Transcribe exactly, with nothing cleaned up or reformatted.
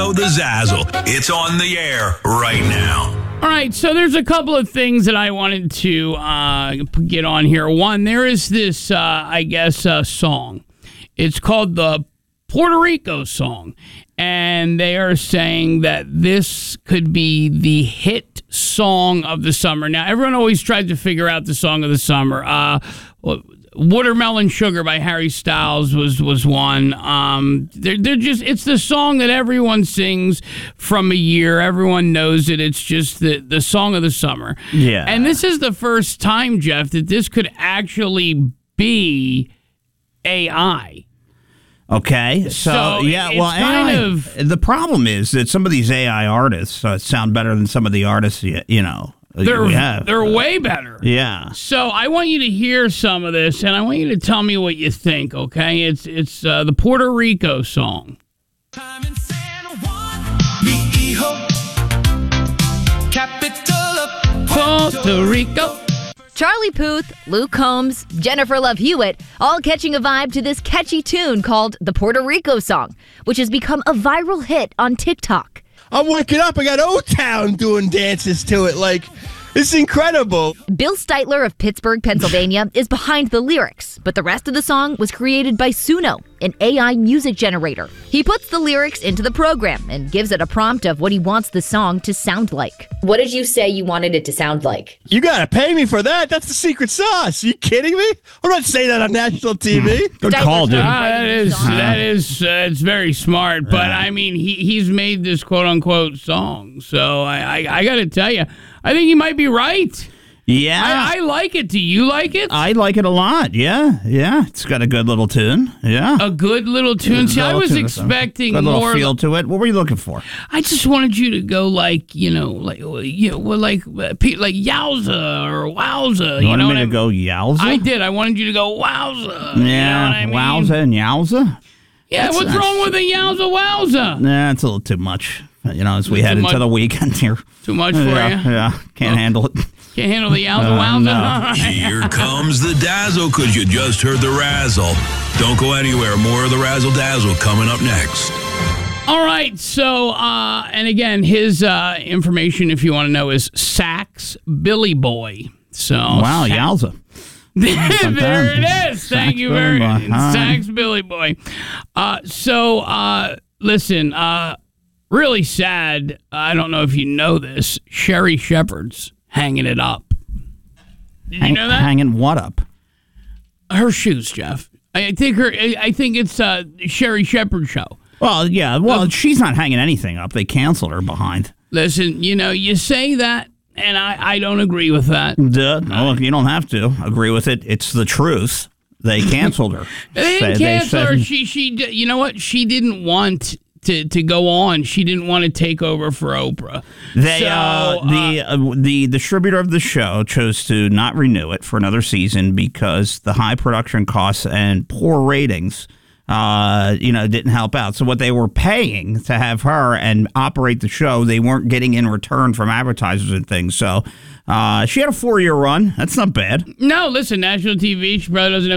The Zazzle. It's on the air right now. All right, so there's a couple of things that I wanted to uh, get on here. One, there is this, uh, I guess, uh, song. It's called the Puerto Rico song. And they are saying that this could be the hit song of the summer. Now, everyone always tries to figure out the song of the summer. Uh, well, Watermelon Sugar by Harry Styles was was one. Um, they're, they're just it's the song that everyone sings from a year. Everyone knows it. It's just the, the song of the summer. Yeah. And this is the first time, Jeff, that this could actually be A I. Okay, so, So yeah, it's well, kind A I, of- the problem is that some of these A I artists uh, sound better than some of the artists, you, you know, They're we have. they're way better. Yeah. So I want you to hear some of this, and I want you to tell me what you think. Okay, it's it's uh, the Puerto Rico song. Puerto Rico. Charlie Puth, Luke Combs, Jennifer Love Hewitt, all catching a vibe to this catchy tune called the Puerto Rico song, which has become a viral hit on TikTok. I'm waking up. I got O-Town doing dances to it. Like, it's incredible. Bill Steitler of Pittsburgh, Pennsylvania, is behind the lyrics, but the rest of the song was created by Suno, an A I music generator. He puts the lyrics into the program and gives it a prompt of what he wants the song to sound like. What did you say you wanted it to sound like? You got to pay me for that. That's the secret sauce. You kidding me? I'm not saying that on national T V. Good call, dude. Ah, that is that is uh, it's very smart, but I mean he he's made this quote unquote song, so I I, I got to tell you, I think he might be right. Yeah. I, I like it. Do you like it? I like it a lot. Yeah, yeah. It's got a good little tune. Yeah. A good little tune. See, I Little was tune, expecting good little more. feel to it. What were you looking for? I just wanted you to go like you know like you know well, like uh, pe- like yowza or wowza. You, You, wanted know me what to I go yowza? I did. I wanted you to go wowza. Yeah, You know what I mean? wowza and yowza? Yeah, That's- what's that's- wrong with a yowza wowza? Nah, it's a little too much. You know, as we Too head into much- the weekend here. Too much for yeah, you? Yeah, can't handle it. Can't handle the yowza Uh, wowza? no. All right. Here comes the Dazzle, because you just heard the Razzle. Don't go anywhere. More of the Razzle Dazzle coming up next. All right, so, uh, and again, his uh, information, if you want to know, is Sax Billy Boy. So Wow, Sax- yowza. there it is. Thank Sax you Billy very Boy. much. All right. Sax Billy Boy. Uh, so, uh, listen, uh, really sad. I don't know if you know this. Sherry Shepherd's hanging it up. Did Hang- you know that? Hanging what up? Her shoes, Jeff. I think her. I I think it's uh, Sherry Shepherd show. Well, yeah. Well, she's not hanging anything up. They canceled her behind. Listen, you know, you say that, and I, I don't agree with that. Duh. No, you don't have to agree with it. It's the truth. They canceled her. They didn't They- they cancel her. said- She, she, d- you know what? She didn't want to, to go on. She didn't want to take over for Oprah. They So, uh, the uh, the distributor of the show chose to not renew it for another season because the high production costs and poor ratings, uh, you know, didn't help out. So what they were paying to have her and operate the show, they weren't getting in return from advertisers and things. So uh, she had a four year run. That's not bad. No, listen, national T V. She probably doesn't have